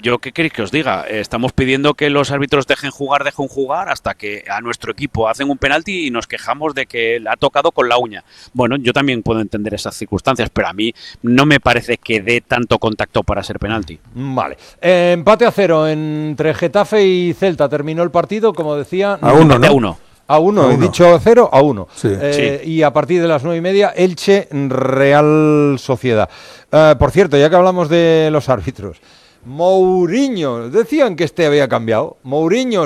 yo qué queréis que os diga, estamos pidiendo que los árbitros dejen jugar hasta que a nuestro equipo hacen un penalti y nos quejamos de que le ha tocado con la uña. Bueno, yo también puedo entender esas circunstancias, pero a mí no me parece que dé tanto contacto para ser penalti. Vale. Empate a 0 entre Getafe y Celta. Terminó el partido, como decía. A 1, ¿no? A 1. A 1, he dicho 0 a 1. Sí. Y a partir de las 9:30, Elche Real Sociedad. Por cierto, ya que hablamos de los árbitros, Mourinho, decían que había cambiado. Mourinho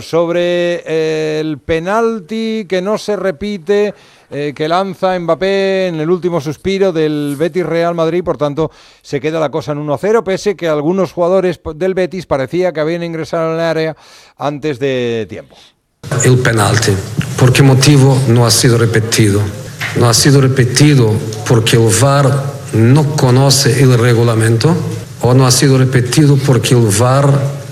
sobre el penalti que no se repite, que lanza Mbappé en el último suspiro del Betis Real Madrid, por tanto se queda la cosa en 1-0, pese que algunos jugadores del Betis parecía que habían ingresado en el área antes de tiempo. El penalti, ¿por qué motivo no ha sido repetido? No ha sido repetido porque el VAR no conoce el reglamento o no ha sido repetido porque el VAR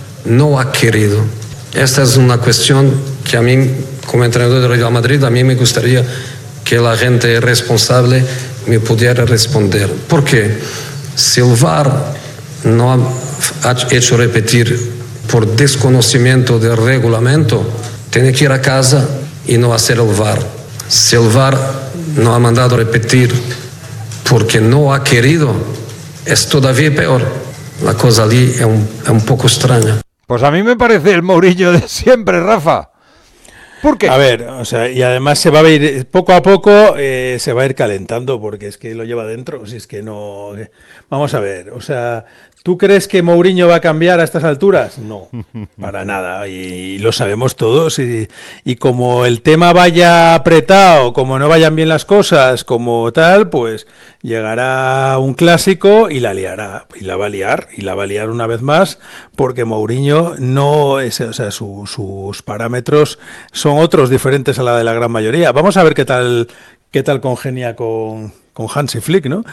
no ha querido. Esta es una cuestión que a mí, como entrenador del Real Madrid, a mí me gustaría que la gente responsable me pudiera responder. ¿Por qué? Si el VAR no ha hecho repetir por desconocimiento del reglamento, tiene que ir a casa y no hacer el VAR. Si el VAR no ha mandado repetir porque no ha querido, es todavía peor. La cosa allí es un poco extraña. Pues a mí me parece el Mourinho de siempre, Rafa. ¿Por qué? A ver, o sea, y además se va a ir poco a poco, se va a ir calentando porque es que lo lleva dentro, si es que no... Vamos a ver, o sea, ¿tú crees que Mourinho va a cambiar a estas alturas? No, para nada, y lo sabemos todos, y como el tema vaya apretado, como no vayan bien las cosas, como tal, pues llegará un clásico y la liará, y la va a liar una vez más, porque Mourinho no es, o sea, sus parámetros son otros diferentes a la de la gran mayoría. Vamos a ver qué tal congenia con Hansi Flick, ¿no?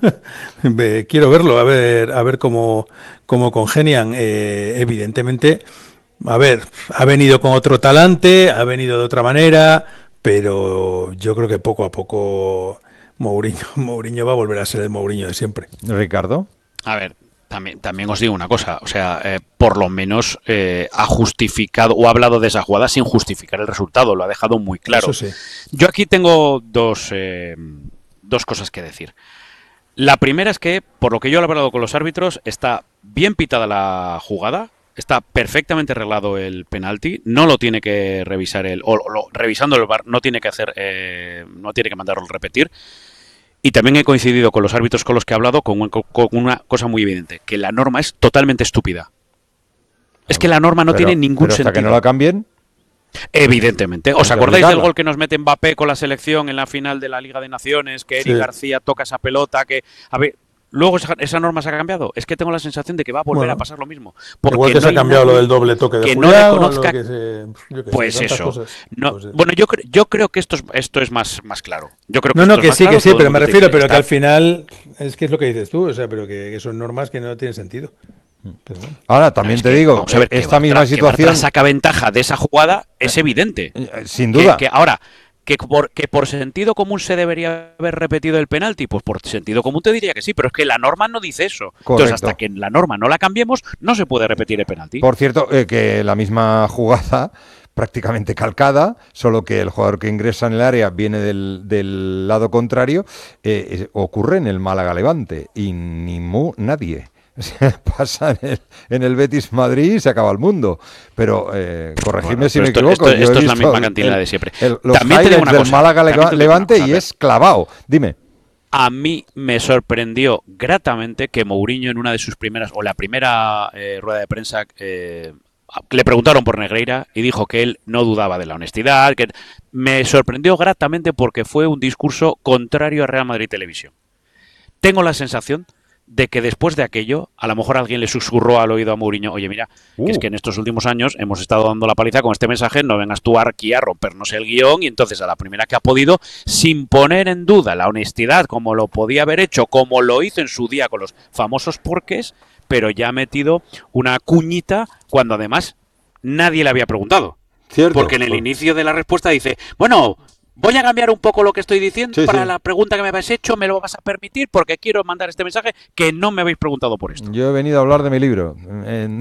Quiero verlo, a ver cómo congenian. Evidentemente, a ver, ha venido con otro talante, ha venido de otra manera, pero yo creo que poco a poco Mourinho va a volver a ser el Mourinho de siempre. Ricardo. A ver, también os digo una cosa, o sea, por lo menos ha justificado o ha hablado de esa jugada sin justificar el resultado, lo ha dejado muy claro. Eso sí. Yo aquí tengo dos cosas que decir. La primera es que, por lo que yo he hablado con los árbitros, está bien pitada la jugada, está perfectamente arreglado el penalti, no lo tiene que revisar revisando el VAR, no tiene que mandarlo a repetir. Y también he coincidido con los árbitros con los que he hablado con una cosa muy evidente, que la norma es totalmente estúpida. Es que la norma no tiene ningún pero hasta sentido. que no la cambien. Evidentemente. ¿Os acordáis del gol que nos mete Mbappé con la selección en la final de la Liga de Naciones? Que Eric García toca esa pelota, a ver, luego esa norma se ha cambiado. Es que tengo la sensación de que va a volver a pasar lo mismo. Porque igual que se ha cambiado lo del doble toque de Julián, no reconozca pues eso. Cosas. No, bueno, yo creo que esto es más claro. Yo creo que sí, pero me refiero, pero que al final es que es lo que dices tú, o sea, pero que son normas que no tienen sentido. Pues bueno. Ahora, también te digo, esta misma situación... Que saca ventaja de esa jugada es evidente. Sin duda. Que por sentido común se debería haber repetido el penalti, pues por sentido común te diría que sí, pero es que la norma no dice eso. Correcto. Entonces, hasta que la norma no la cambiemos, no se puede repetir el penalti. Por cierto, que la misma jugada, prácticamente calcada, solo que el jugador que ingresa en el área viene del lado contrario, ocurre en el Málaga-Levante y nadie. Pasa en el Betis Madrid y se acaba el mundo. Pero corregidme si me equivoco. Esto es la misma cantina de siempre. Los highlights del Málaga-Levante y es clavado. Dime. A mí me sorprendió gratamente que Mourinho en una de sus primeras, o la primera rueda de prensa, le preguntaron por Negreira y dijo que él no dudaba de la honestidad. Que me sorprendió gratamente porque fue un discurso contrario a Real Madrid Televisión. Tengo la sensación de que después de aquello, a lo mejor alguien le susurró al oído a Mourinho, oye, mira, que es que en estos últimos años hemos estado dando la paliza con este mensaje, no vengas tú aquí a rompernos el guión, y entonces a la primera que ha podido, sin poner en duda la honestidad, como lo podía haber hecho, como lo hizo en su día con los famosos porqués, pero ya ha metido una cuñita cuando además nadie le había preguntado. Cierto. Porque en el inicio de la respuesta dice, bueno, voy a cambiar un poco lo que estoy diciendo para la pregunta que me habéis hecho, me lo vas a permitir porque quiero mandar este mensaje que no me habéis preguntado por esto. Yo he venido a hablar de mi libro.